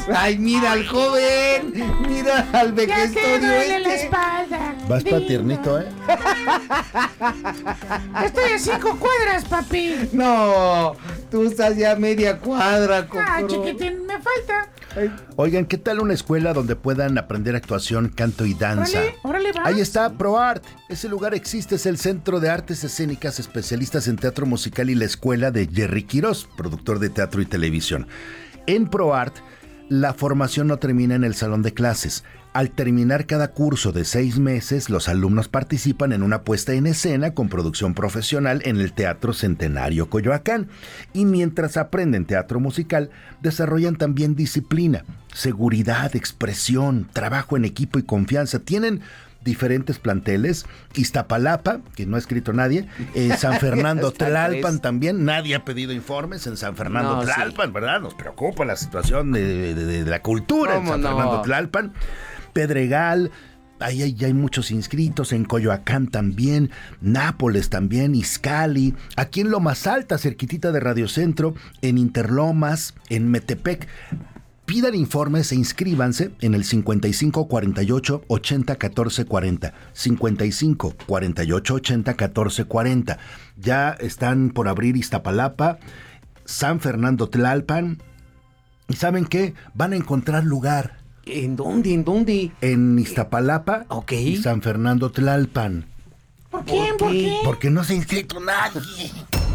Ay, mira al joven. Mira al vejestorio la espalda. Vas patiernito, ¿eh? Estoy a 5 cuadras, papi. No, tú estás ya a media cuadra, Cocoro. Chiquitín, me falta. Oigan, ¿qué tal una escuela donde puedan aprender actuación, canto y danza? Órale, va. Ahí está ProArt. Ese lugar existe, es el Centro de Artes Escénicas, especialistas en teatro musical y la escuela de Jerry Quirós, productor de teatro y televisión. En ProArt, la formación no termina en el salón de clases. Al terminar cada curso de 6 meses, los alumnos participan en una puesta en escena con producción profesional en el Teatro Centenario Coyoacán. Y mientras aprenden teatro musical, desarrollan también disciplina, seguridad, expresión, trabajo en equipo y confianza. Tienen diferentes planteles: Iztapalapa, que no ha escrito nadie, San Fernando Tlalpan también, nadie ha pedido informes en San Fernando Tlalpan, sí. ¿Verdad? Nos preocupa la situación de la cultura en San Fernando Tlalpan. Pedregal, ahí hay muchos inscritos, en Coyoacán también, Nápoles también, Izcalli, aquí en Lomas Alta, cerquitita de Radio Centro, en Interlomas, en Metepec. Pidan informes e inscríbanse en el 55 48 80 14 40. 55 48 80 14 40. Ya están por abrir Iztapalapa, San Fernando Tlalpan. ¿Y saben qué? Van a encontrar lugar. ¿En dónde? En Iztapalapa y San Fernando Tlalpan. ¿Por qué? Porque no se ha inscrito nadie.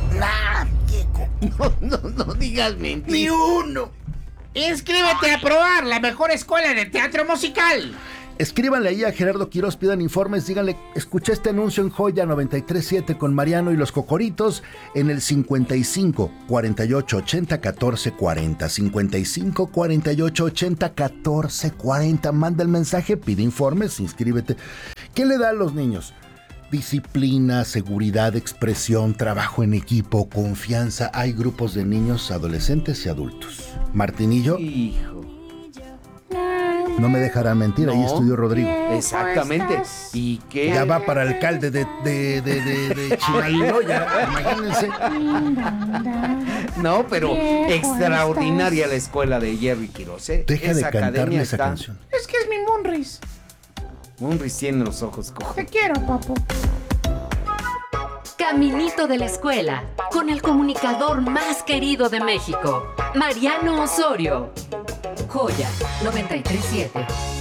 No digas mentiras. Ni uno. Inscríbete a probar la mejor escuela de teatro musical. Escríbanle ahí a Gerardo Quirós, pidan informes, díganle: escuché este anuncio en Joya 93.7 con Mariano y los Cocoritos, en el 55 48 80 14 40. 55 48 80 14 40. Manda el mensaje, pide informes, inscríbete. ¿Qué le da a los niños? Disciplina, seguridad, expresión, trabajo en equipo, confianza. Hay grupos de niños, adolescentes y adultos. Martinillo. Hijo. No me dejará mentir, ahí estudió Rodrigo. Exactamente. ¿Y qué? Ya va para alcalde de Chimalinoya, imagínense. No, pero extraordinaria la escuela de Jerry Quirós, ¿eh? Deja de cantarle esa canción. Es que es mi Monris. Monris tiene los ojos cojos. Te quiero, papu. Caminito de la escuela, con el comunicador más querido de México, Mariano Osorio. Joya 93.7.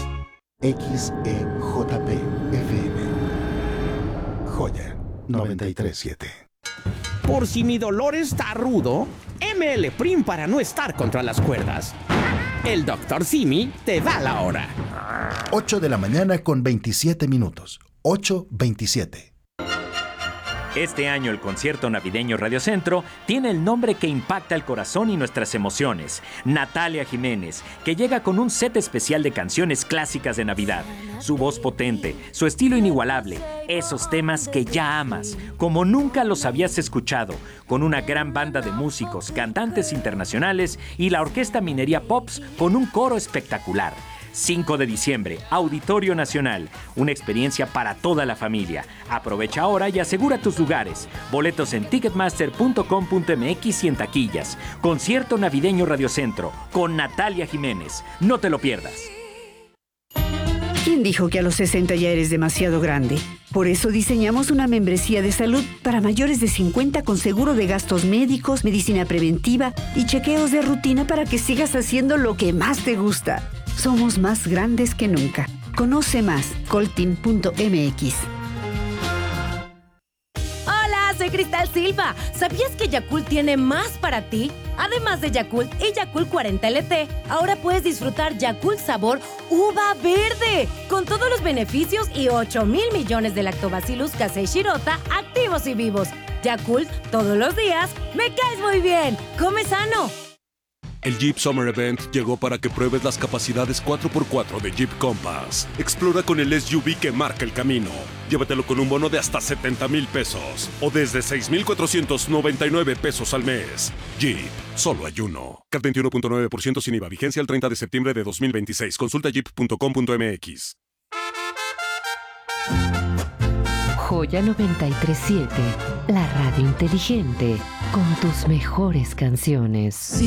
XEJP FM. Joya 93.7. Por si mi dolor está rudo, ML Prim para no estar contra las cuerdas. El Dr. Simi te da la hora. 8 de la mañana con 27 minutos. 8:27. Este año el concierto navideño Radio Centro tiene el nombre que impacta el corazón y nuestras emociones: Natalia Jiménez, que llega con un set especial de canciones clásicas de Navidad. Su voz potente, su estilo inigualable, esos temas que ya amas, como nunca los habías escuchado, con una gran banda de músicos, cantantes internacionales y la Orquesta Minería Pops con un coro espectacular. 5 de diciembre, Auditorio Nacional, una experiencia para toda la familia. Aprovecha ahora y asegura tus lugares. Boletos en ticketmaster.com.mx y en taquillas. Concierto navideño Radio Centro con Natalia Jiménez. No te lo pierdas. ¿Quién dijo que a los 60 ya eres demasiado grande? Por eso diseñamos una membresía de salud para mayores de 50 con seguro de gastos médicos, medicina preventiva y chequeos de rutina para que sigas haciendo lo que más te gusta. Somos más grandes que nunca. Conoce más, coltin.mx. Hola, soy Cristal Silva. ¿Sabías que Yakult tiene más para ti? Además de Yakult y Yakult 40 LT, ahora puedes disfrutar Yakult sabor uva verde, con todos los beneficios y 8,000 millones de lactobacillus casei shirota activos y vivos. Yakult, todos los días, me caes muy bien. ¡Come sano! El Jeep Summer Event llegó para que pruebes las capacidades 4x4 de Jeep Compass. Explora con el SUV que marca el camino. Llévatelo con un bono de hasta 70,000 pesos o desde 6,499 pesos al mes. Jeep, solo hay uno. CAT 21.9% sin IVA. Vigencia el 30 de septiembre de 2026. Consulta jeep.com.mx. Joya 93.7, la radio inteligente, con tus mejores canciones.